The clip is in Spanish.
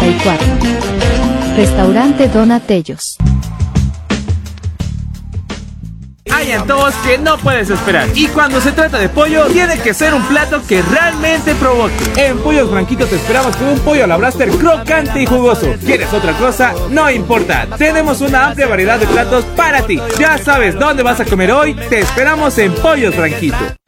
64. Restaurante Donatellos. Hay antojos que no puedes esperar. Y cuando se trata de pollo, tiene que ser un plato que realmente provoque. En Pollos Branquitos te esperamos con un pollo a la Blaster crocante y jugoso. ¿Quieres otra cosa? No importa. Tenemos una amplia variedad de platos para ti. Ya sabes dónde vas a comer hoy. Te esperamos en Pollos Branquitos.